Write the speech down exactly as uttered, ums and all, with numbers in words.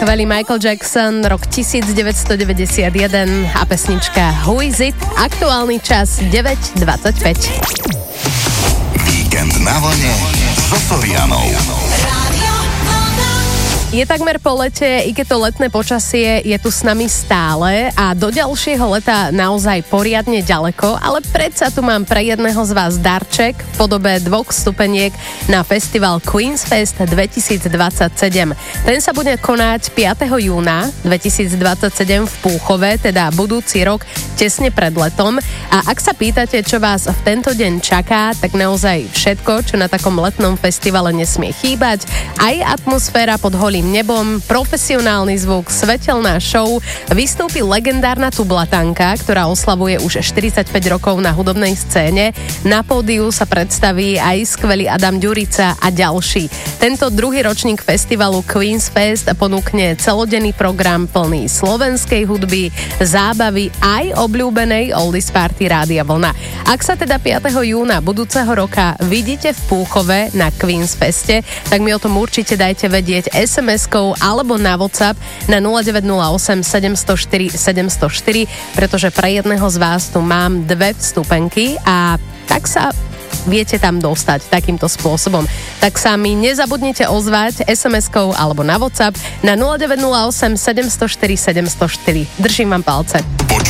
Skvelý Michael Jackson, rok devätnásťstodeväťdesiatjeden a pesnička Who is it? Aktuálny čas deväť dvadsaťpäť. Víkend na vlne so Sorianou. Je takmer po lete, i keď to letné počasie je tu s nami stále a do ďalšieho leta naozaj poriadne ďaleko, ale predsa tu mám pre jedného z vás darček v podobe dvoch stupeniek na festival Queen's Fest dvetisícdvadsaťsedem. Ten sa bude konať piateho júna dvetisícdvadsaťsedem v Púchove, teda budúci rok, tesne pred letom. A ak sa pýtate, čo vás v tento deň čaká, tak naozaj všetko, čo na takom letnom festivale nesmie chýbať, aj atmosféra pod holým nebom, profesionálny zvuk, svetelná show, vystúpi legendárna tublatanka, ktorá oslavuje už štyridsaťpäť rokov na hudobnej scéne. Na pódiu sa predstaví aj skvelý Adam Ďurica a ďalší. Tento druhý ročník festivalu Queen's Fest ponúkne celodenný program plný slovenskej hudby, zábavy aj obľúbenej oldies party Rádia Vlna. Ak sa teda piateho júna budúceho roka vidíte v Púchove na Queen's Feste, tak mi o tom určite dajte vedieť es em eskou alebo na WhatsApp na nula deväť nula osem sedem nula štyri sedem nula štyri, pretože pre jedného z vás tu mám dve vstupenky a tak sa viete tam dostať takýmto spôsobom. Tak sa mi nezabudnite ozvať es em eskou alebo na WhatsApp na nula deväť nula osem sedem nula štyri sedem nula štyri. Držím vám palce.